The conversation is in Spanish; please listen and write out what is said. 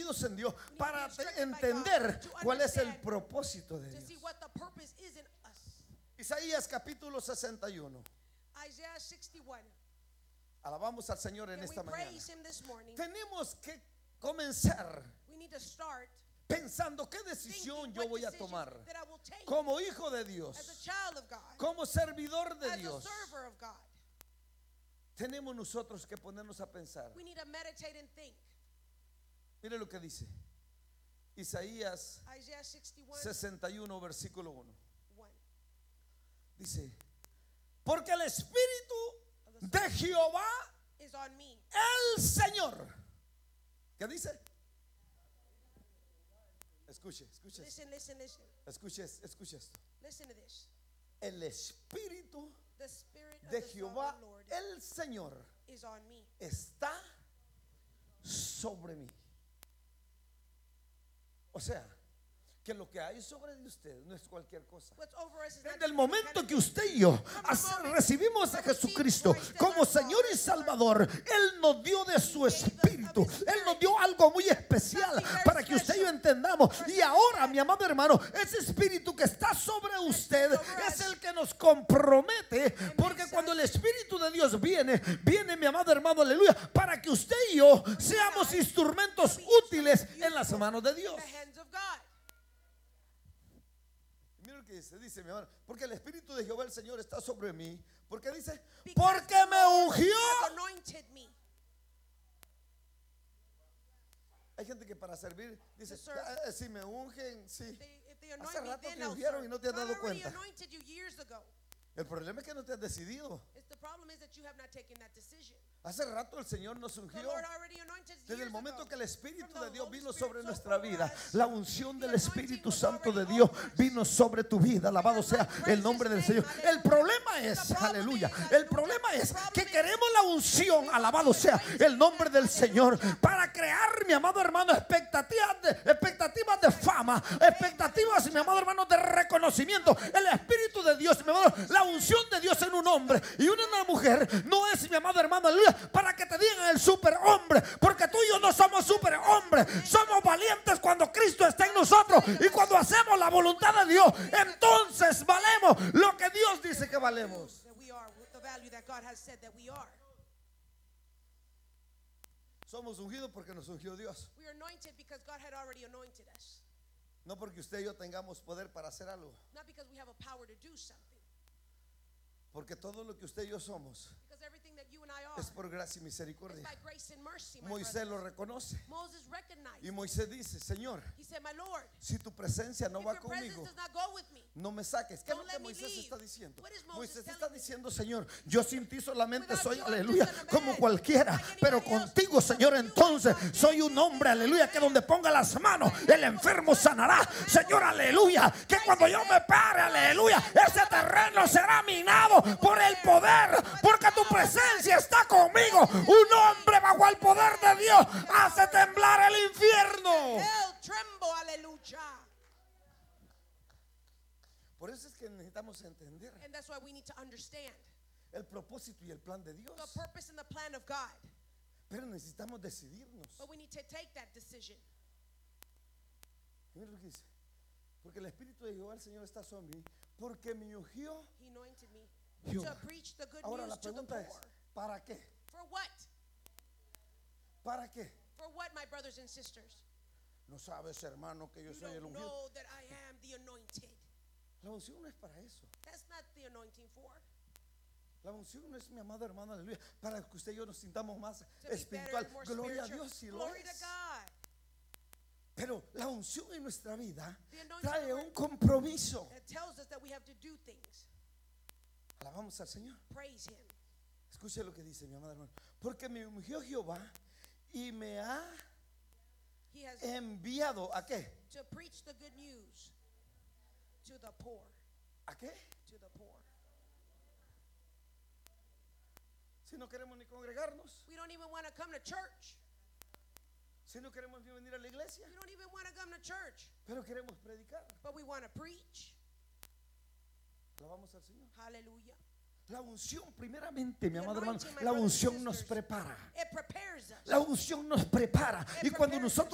instruidos en Dios para entender cuál es el propósito de Dios. Isaías capítulo 61. Isaiah 61. Alabamos al Señor en And esta we mañana. praise him this morning. Tenemos que comenzar We need to start pensando qué decisión thinking yo what voy a decisions tomar that I will take como hijo de as a Dios, child of God, como servidor de as a Dios. server of God. Tenemos nosotros que ponernos a pensar. We need to meditate and think. Mire lo que dice Isaías Isaiah 61, 61 versículo 1. 1. Dice, porque el Espíritu de Jehová, Is on me. el Señor. ¿Qué dice? Escuche, escuche, Listen, listen, listen. escuche, escuche esto. Listen to this. El Espíritu The Spirit of de the Jehová, sovereign Lord el Señor, is on me. está sobre mí. O sea, que lo que hay sobre de usted no es cualquier cosa. What's over us is not Desde el any momento kind of que usted y yo recibimos a Jesucristo como Señor y Salvador, Él nos dio de su Espíritu. Él nos dio algo muy especial para que usted y yo entendamos. Y ahora, mi amado hermano, ese Espíritu que está sobre usted es el que nos compromete. Porque cuando el Espíritu de Dios viene, mi amado hermano, aleluya, para que usted y yo seamos instrumentos útiles en las manos de Dios. the hands of God. Mira lo que dice mi hermano, porque el Espíritu de Jehová el Señor está sobre mí. Porque dice, Because porque the me Lord ungió. has anointed me. Hay gente que para servir dice, To serve. Si me ungen, sí. If they anoint Hace me, rato then te I'll ungieron serve. y no te has God dado already cuenta. anointed you years ago. El problema es que no te has decidido. The problem is that you have not taken that decision. Hace rato el Señor nos The ungió. Lord already anointed Desde el years momento ago. que el Espíritu From the de Dios Holy vino Spirit sobre so nuestra over vida, us, la unción the del anointing Espíritu was Santo de already Dios over us. vino sobre tu vida. Alabado Your sea life, el praise nombre del His Señor. name, El problema es, The problem aleluya, is, el hallelujah, problema es the problem que is, queremos la unción, alabado sea el nombre del Señor, para crear, mi amado hermano, expectativas de fama, expectativas, mi amado hermano, de reconocimiento. El Espíritu de Dios, mi amado, la unción de Dios en un hombre y una mujer no es, mi amado hermano, aleluya, para que te digan el superhombre, porque tú y yo no somos superhombres, somos valientes cuando Cristo está en nosotros y cuando hacemos la voluntad de Dios, entonces valemos lo que Dios dice que valemos. That we are with the value that God has said that we are. Somos ungidos porque nos ungió Dios, We are anointed because God had already anointed us. no porque usted y yo tengamos poder para hacer algo, Not because we have a power to do something. porque todo lo que usted y yo somos Because everything that you and I are es por gracia y is misericordia. by grace and mercy, my Moisés brothers. lo reconoce Moses recognized. y Moisés dice, Señor, He said, my Lord, si tu presencia no if va your presence conmigo, does not go with me, no me saques. ¿Qué es lo Don't que let me Moisés leave. está diciendo? What is Moses Moisés telling está me? diciendo, Señor, yo sin ti solamente Without soy, you, I'm aleluya, just a como man, cualquiera, like anybody pero else. contigo, Señor, entonces soy un hombre, aleluya, que donde ponga las manos, el enfermo sanará. Señor, aleluya, que cuando yo me pare, aleluya, ese terreno será minado por el poder, porque tu presencia está conmigo. Un hombre bajo el poder de Dios hace temblar el infierno. hell tremble, hallelujah. Por eso es que necesitamos entender And that's why we need to understand el propósito y el plan de Dios. the purpose and the plan of God. Pero necesitamos decidirnos. But we need to take that decision. Mira lo que dice. Porque el Espíritu de Jehová el Señor está sobre mí, porque me ungió. He anointed me Jehová. to preach the good Ahora news la to the pregunta es, poor. ¿para qué? For what? ¿Para qué? For what, my brothers and sisters? No sabes, hermano, que yo You soy el don't ungido. know that I am the anointed. La unción no es para eso. That's not the anointing for. La unción no es, mi amado hermano, aleluya, para que usted y yo nos sintamos más To be better espiritual. and more Gloria a spiritual. Dios si lo Glory es. to God. Pero la unción en nuestra vida The anointing trae of un compromiso. It tells us that we have to do things. Alabamos al Señor. Praise Him. Escuche lo que dice mi amado hermano. Porque me ungió Jehová y me ha He has enviado ¿a qué? to preach the good news to the poor. ¿A qué? To the poor. Si no queremos ni congregarnos, We don't even want to come to church. si no queremos ni venir a la iglesia, We don't even want to come to church. pero queremos predicar. But we want to preach. Alabamos al Señor. Hallelujah. La unción, primeramente, mi The amado hermano, anointing, my la brothers and unción nos sisters, prepara. It prepares us. La unción nos prepara. Y cuando nosotros